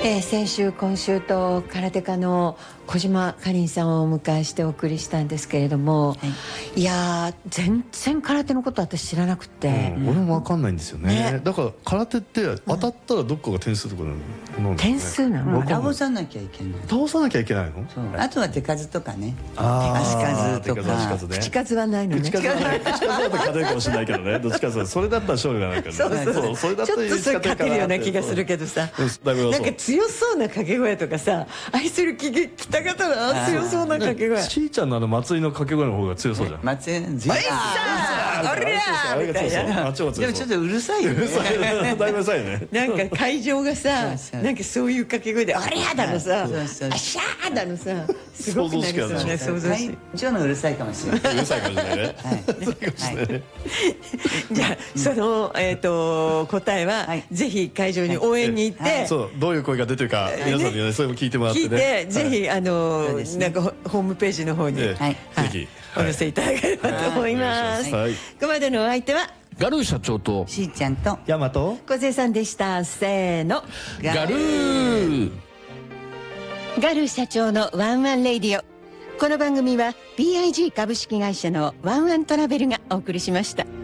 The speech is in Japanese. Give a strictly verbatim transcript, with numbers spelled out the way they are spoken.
えー、先週今週と空手家の小島かりんさんをお迎えしてお送りしたんですけれども、はい、いやー全然空手のこと私知らなくて、 うん、俺も分かんないんですよ ね, ねだから空手って当たったらどっかが点数とかなの、うんね、 点数なの、 うん、倒さなきゃいけない倒さなきゃいけないの。 あとは手数とかね、 足数とか口数はないのね。 口数はない口数だと勝てるかもしれないけどねどっちかそれだったら勝利がないからね。 そうそうそう、 それだったらちょっとそれ勝てるような気がするけどさ、なんか強そうな掛け声とかさ、愛する喜多方が強そうな掛け声。 しーちゃんのあの松井の掛け声の方が強そうじゃん。 松井おいさーおりゃーみたいな。 でもちょっとうるさいよね。 だいぶうるさいね。 なんか会場がさ、なんかそういう掛け声で「おりゃー」だのさ「あしゃー」だのさ、すごくなりそうね。想像し会場のうるさいかもしれない。 うるさいかもしれないね。 じゃあそのえっと答えはぜひ会場に応援に行って、 そうどういう声が出てるか皆さんにねそれも聞いてもらってね。 聞いてぜひあのなんかホームページの方にぜひお寄せいただければと思います。ここまでのお相手はガルー社長としーちゃんとヤマト小杉さんでした。せーの、 ガルーガルー社長のワンワンレイディオ。この番組は ビーアイジー 株式会社のワンワントラベルがお送りしました。